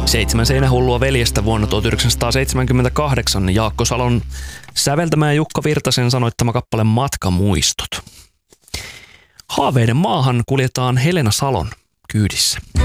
7 seinähullua veljestä vuonna 1978 Jaakko Salon säveltämä ja Jukka Virtasen sanoittama kappale Matkamuistot. Haaveiden maahan kuljetaan Helena Salon kyydissä.